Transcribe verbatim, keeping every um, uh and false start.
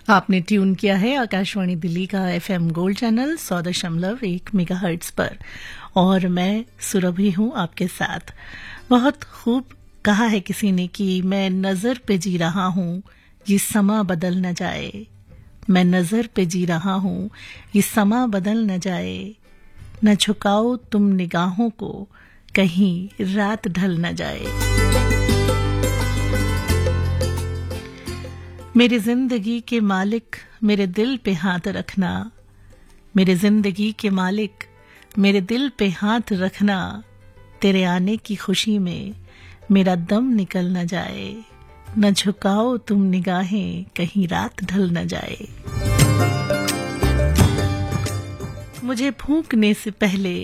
आपने ट्यून किया है आकाशवाणी दिल्ली का एफएम गोल्ड चैनल सौ दशमलव एक मेगाहर्ट्ज पर और मैं सुरभि हूं आपके साथ। बहुत खूब कहा है किसी ने कि मैं नजर पे जी रहा हूं ये समा बदल न जाए, मैं नजर पे जी रहा हूं ये समा बदल न जाए, न झुकाओ तुम निगाहों को कहीं रात ढल न जाए। मेरी जिंदगी के मालिक मेरे दिल पे हाथ रखना, मेरे जिंदगी के मालिक मेरे दिल पे हाथ रखना, तेरे आने की खुशी में मेरा दम निकल न जाए, न झुकाओ तुम निगाहें कहीं रात ढल न जाए। मुझे फूंकने से पहले